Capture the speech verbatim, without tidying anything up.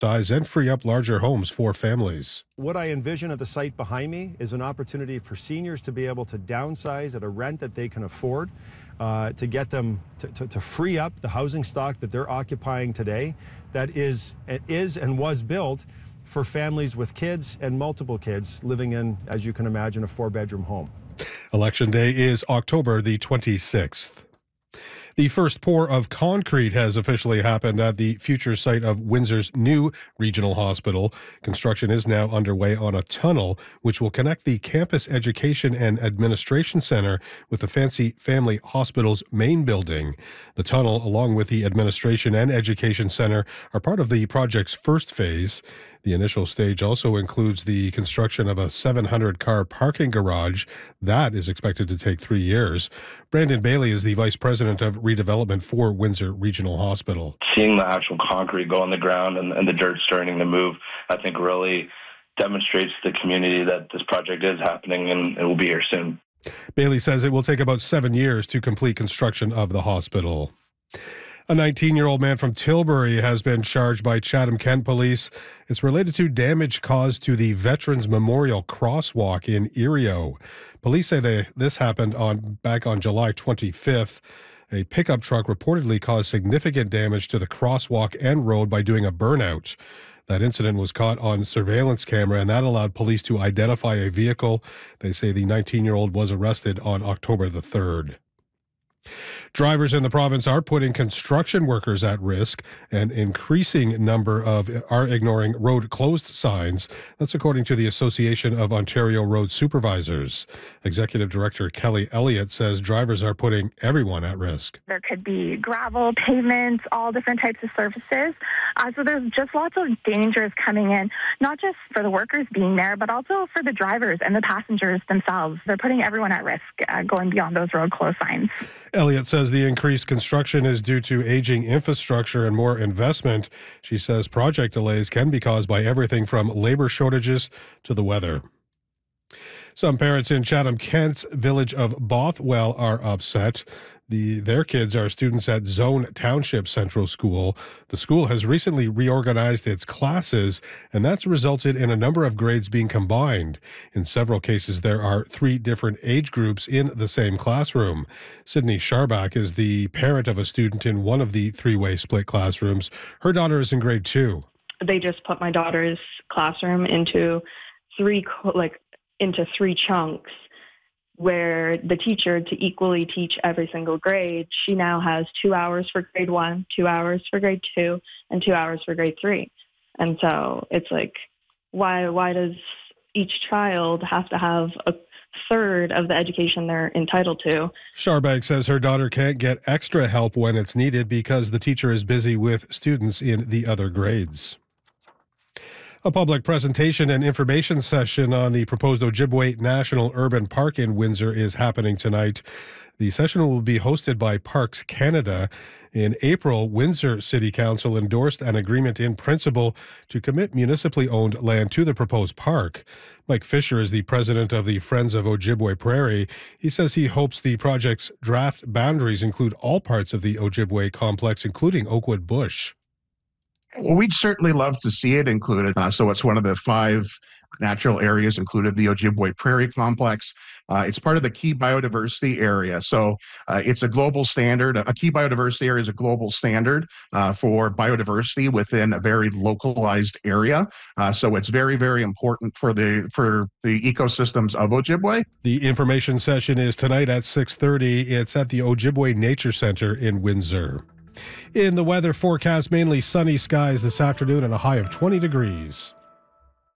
size and free up larger homes for families. What I envision at the site behind me is an opportunity for seniors to be able to downsize at a rent that they can afford, uh, to get them to, to, to free up the housing stock that they're occupying today that is, is and was built for families with kids and multiple kids living in, as you can imagine, a four-bedroom home. Election Day is October the twenty-sixth. The first pour of concrete has officially happened at the future site of Windsor's new regional hospital. Construction is now underway on a tunnel which will connect the Campus Education and Administration Center with the Fancy Family Hospital's main building. The tunnel, along with the Administration and Education Center, are part of the project's first phase. The initial stage also includes the construction of a seven hundred car parking garage. That is expected to take three years. Brandon Bailey is the Vice President of Redevelopment for Windsor Regional Hospital. Seeing the actual concrete go on the ground and, and the dirt starting to move, I think really demonstrates to the community that this project is happening and it will be here soon. Bailey says it will take about seven years to complete construction of the hospital. A nineteen-year-old man from Tilbury has been charged by Chatham-Kent Police. It's related to damage caused to the Veterans Memorial Crosswalk in Erio. Police say they, this happened on back on July twenty-fifth. A pickup truck reportedly caused significant damage to the crosswalk and road by doing a burnout. That incident was caught on surveillance camera, and that allowed police to identify a vehicle. They say the nineteen-year-old was arrested on October the third. Drivers in the province are putting construction workers at risk. An increasing number of are ignoring road closed signs. That's according to the Association of Ontario Road Supervisors. Executive Director Kelly Elliott says drivers are putting everyone at risk. There could be gravel, pavements, all different types of surfaces. Uh, so there's just lots of dangers coming in, not just for the workers being there, but also for the drivers and the passengers themselves. They're putting everyone at risk uh, going beyond those road closed signs. Elliott says the increased construction is due to aging infrastructure and more investment. She says project delays can be caused by everything from labor shortages to the weather. Some parents in Chatham-Kent's village of Bothwell are upset. The, their kids are students at Zone Township Central School. The school has recently reorganized its classes, and that's resulted in a number of grades being combined. In several cases, there are three different age groups in the same classroom. Sydney Sharbach is the parent of a student in one of the three-way split classrooms. Her daughter is in grade two. They just put my daughter's classroom into three, like, into three chunks, where the teacher, to equally teach every single grade, she now has two hours for grade one, two hours for grade two, and two hours for grade three. And so it's like, why why does each child have to have a third of the education they're entitled to? Sharbag says her daughter can't get extra help when it's needed because the teacher is busy with students in the other grades. A public presentation and information session on the proposed Ojibway National Urban Park in Windsor is happening tonight. The session will be hosted by Parks Canada. In April, Windsor City Council endorsed an agreement in principle to commit municipally owned land to the proposed park. Mike Fisher is the president of the Friends of Ojibway Prairie. He says he hopes the project's draft boundaries include all parts of the Ojibway complex, including Oakwood Bush. Well, we'd certainly love to see it included. Uh, so it's one of the five natural areas included, the Ojibway Prairie Complex. Uh, it's part of the key biodiversity area. So uh, it's a global standard. A key biodiversity area is a global standard uh, for biodiversity within a very localized area. Uh, so it's very, very important for the for the ecosystems of Ojibway. The information session is tonight at six thirty. It's at the Ojibway Nature Center in Windsor. In the weather forecast, mainly sunny skies this afternoon and a high of twenty degrees.